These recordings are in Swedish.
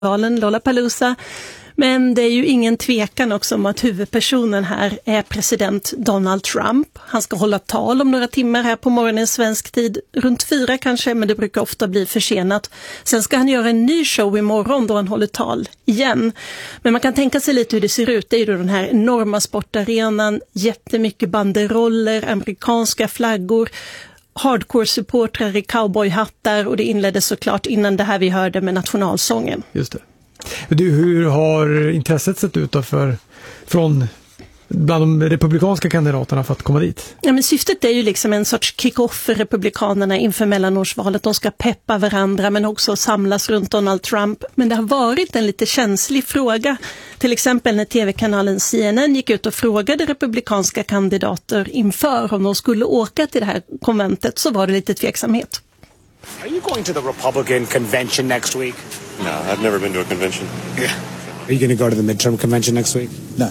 Lollapalooza. Men det är ju ingen tvekan också om att huvudpersonen här är president Donald Trump. Han ska hålla tal om några timmar här på morgonen svensk tid, runt 4 kanske, men det brukar ofta bli försenat. Sen ska han göra en ny show imorgon då han håller tal igen. Men man kan tänka sig lite hur det ser ut. Det är ju då den här enorma sportarenan, jättemycket banderoller, amerikanska flaggor, hardcore-supportrar i cowboyhattar, och det inleddes såklart innan det här vi hörde med nationalsången. Just det. Du, hur har intresset sett ut då från bland de republikanska kandidaterna för att komma dit? Ja, men syftet är ju liksom en sorts kick-off för republikanerna inför mellanårsvalet. De ska peppa varandra men också samlas runt Donald Trump. Men det har varit en lite känslig fråga. Till exempel när tv-kanalen CNN gick ut och frågade republikanska kandidater inför om de skulle åka till det här konventet, så var det lite tveksamhet. Are you going to the Republican convention next week? No, I've never been to a convention. Yeah. Are you going to go to the midterm convention next week? No.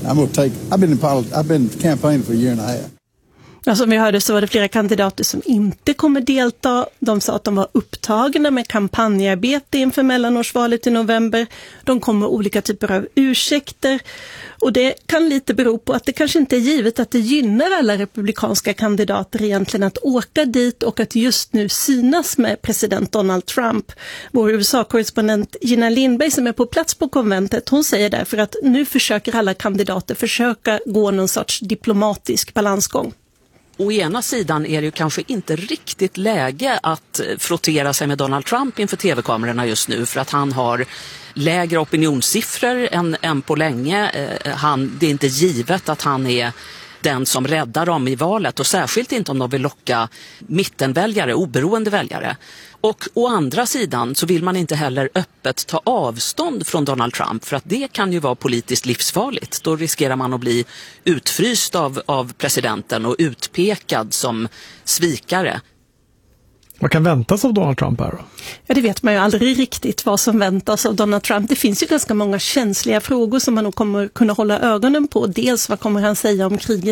I've been campaigning for a year and a half. Ja, som vi hörde så var det flera kandidater som inte kommer delta. De sa att de var upptagna med kampanjarbete inför mellanårsvalet i november. De kom med olika typer av ursäkter. Och det kan lite bero på att det kanske inte är givet att det gynnar alla republikanska kandidater egentligen att åka dit och att just nu synas med president Donald Trump. Vår USA-korrespondent Gina Lindberg som är på plats på konventet, hon säger därför att nu försöker alla kandidater försöka gå någon sorts diplomatisk balansgång. Å ena sidan är det ju kanske inte riktigt läge att frottera sig med Donald Trump inför tv-kamerorna just nu, för att han har lägre opinionssiffror än på länge. Det är inte givet att han är den som räddar dem i valet, och särskilt inte om de vill locka mittenväljare, oberoende väljare. Och å andra sidan så vill man inte heller öppet ta avstånd från Donald Trump, för att det kan ju vara politiskt livsfarligt. Då riskerar man att bli utfryst av presidenten och utpekad som svikare. Vad kan väntas av Donald Trump här då? Ja, det vet man ju aldrig riktigt vad som väntas av Donald Trump. Det finns ju ganska många känsliga frågor som man nog kommer kunna hålla ögonen på. Dels vad kommer han säga om kriget